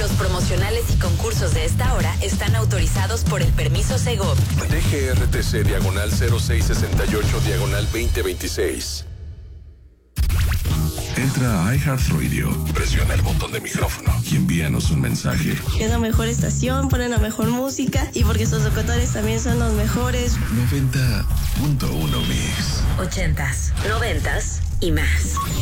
Los promocionales y concursos de esta hora están autorizados por el permiso Segov. DGRTC /0668/2026. Entra a iHeartRadio, presiona el botón de micrófono y envíanos un mensaje. Es la mejor estación, ponen la mejor música y porque sus locutores también son los mejores. 90.1 Mix. 80s, 90s y más.